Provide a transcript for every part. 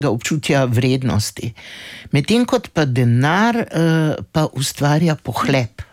občutja vrednosti. Medtem kot pa denar pa ustvarja pohlep.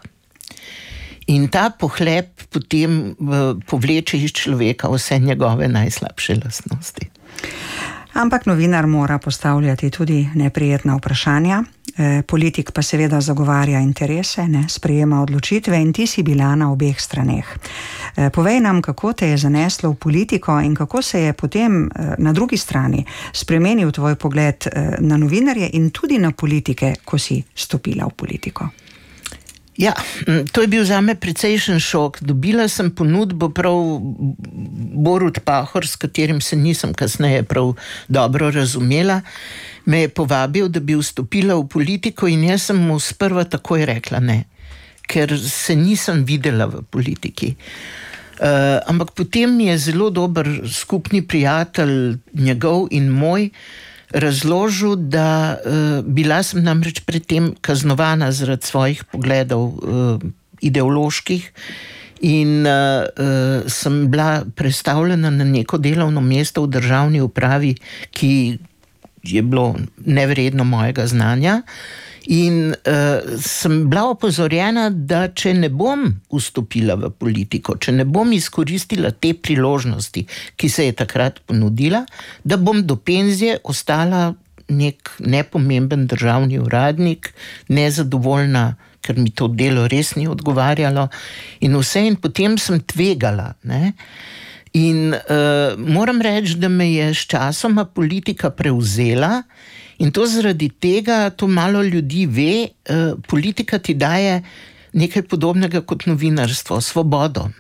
In ta pohlep potem povleče iz človeka vse njegove najslabše lastnosti. Ampak novinar mora postavljati tudi neprijetna vprašanja. Politik pa seveda zagovarja interese, sprejema odločitve in ti si bila na obeh straneh. Povej nam, kako te je zaneslo v politiko in kako se je potem na drugi strani spremenil tvoj pogled na novinarje in tudi na politike, ko si stopila v politiko. Ja, to je bil zame precejšen šok. Dobila sem ponudbo prav Borut Pahor, s katerim se nisem kasneje prav dobro razumela. Me je povabil, da bi vstopila v politiko in jaz sem mu sprva takoj rekla ne, ker se nisem videla v politiki. Ampak potem mi je zelo dober skupni prijatelj, njegov in moj, razložil, da bila sem namreč predtem kaznovana zaradi svojih pogledov ideoloških in sem bila prestavljena na neko delovno mesto v državni upravi, ki je bilo nevredno mojega znanja. In sem bila opozorjena, da če ne bom vstopila v politiko, če ne bom izkoristila te priložnosti, ki se je takrat ponudila, da bom do penzije ostala nek nepomemben državni uradnik, nezadovoljna, ker mi to delo res ni odgovarjalo in vse, in potem sem tvegala, ne. In moram reči, da me je s časoma politika prevzela. In to zaradi tega, to malo ljudi ve, politika ti daje nekaj podobnega kot novinarstvo, svobodo.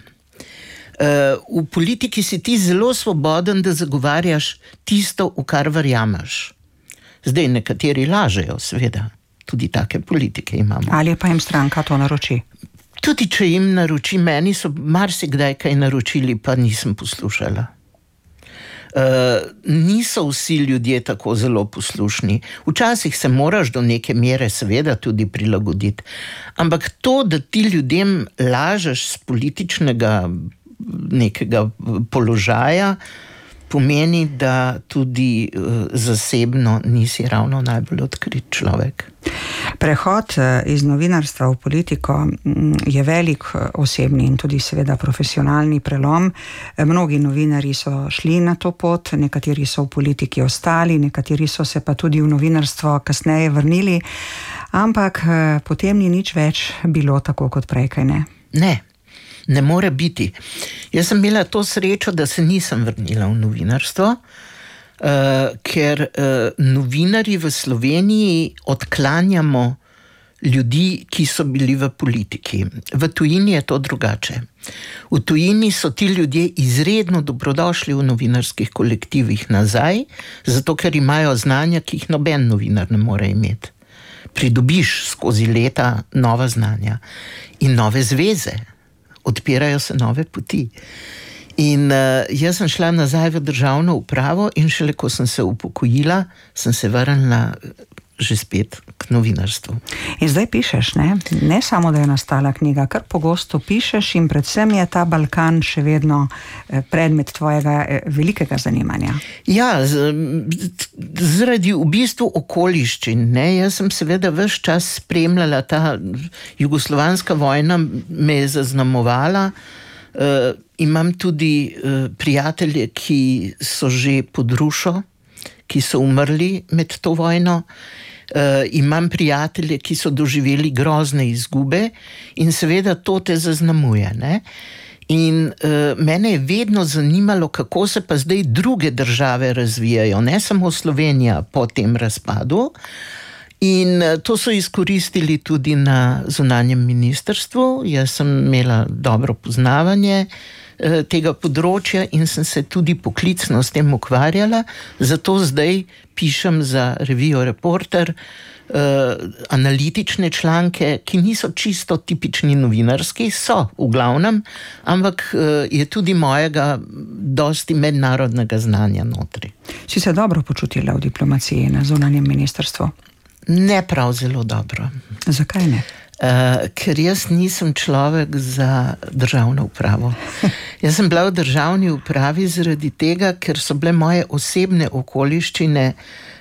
V politiki si ti zelo svoboden, da zagovarjaš tisto, v kar verjameš. Zdaj nekateri lažejo, seveda, tudi take politike imamo. Ali pa jim stranka to naroči? Tudi če jim naroči, meni so marsikdaj kaj naročili, pa nisem poslušala. Niso vsi ljudje tako zelo poslušni. Včasih se moraš do neke mere seveda tudi prilagoditi. Ampak to, da ti ljudem lažeš z političnega nekega položaja, pomeni, da tudi zasebno nisi ravno najbolj odkrit človek. Prehod iz novinarstva v politiko je velik osebni in tudi seveda profesionalni prelom. Mnogi novinarji so šli na to pot, nekateri so v politiki ostali, nekateri so se pa tudi v novinarstvo kasneje vrnili, ampak potem ni nič več bilo tako kot prej, kaj ne? Ne more biti. Jaz sem imela to srečo, da se nisem vrnila v novinarstvo, ker novinarji v Sloveniji odklanjamo ljudi, ki so bili v politiki. V tujini je to drugače. V tujini so ti ljudje izredno dobrodošli v novinarskih kolektivih nazaj, zato ker imajo znanja, ki jih noben novinar ne more imeti. Pridobiš skozi leta nova znanja in nove zveze. Odpirajo se nove poti. In jaz sem šla nazaj v državno upravo in šele ko sem se upokojila, sem se vrnila že spet k novinarstvu. In zdaj pišeš, ne? Ne samo, da je nastala knjiga, kar pogosto pišeš in predvsem je ta Balkan še vedno predmet tvojega velikega zanimanja. Ja, zaradi v bistvu okoliščin, ne? Jaz sem seveda ves čas spremljala, ta jugoslovanska vojna me je zaznamovala. Imam tudi prijatelje, ki so že pod rušo, ki so umrli med to vojno. Imam prijatelje, ki so doživeli grozne izgube in seveda to te zaznamuje, ne? In mene je vedno zanimalo, kako se pa zdaj druge države razvijajo, ne samo Slovenija po tem razpadu. In to so izkoristili tudi na zunanjem ministrstvu. Jaz sem imela dobro poznavanje tega področja in sem se tudi poklicno s tem ukvarjala. Zato zdaj pišem za revijo Reporter analitične članke, ki niso čisto tipični novinarski, so v glavnem, ampak je tudi mojega dosti mednarodnega znanja notri. Si se dobro počutila v diplomaciji na zunanjem ministrstvu? Ne prav zelo dobro. Zakaj ne? Ker jaz nisem človek za državno upravo. Jaz sem bila v državni upravi zaradi tega, ker so bile moje osebne okoliščine